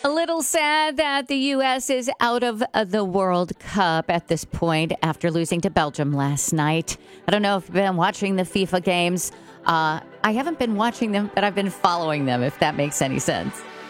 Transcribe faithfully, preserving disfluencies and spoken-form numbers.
A little sad that the U S is out of uh, the World Cup at this point after losing to Belgium last night. I don't know if you've been watching the FIFA games. Uh, I haven't been watching them, but I've been following them, if that makes any sense.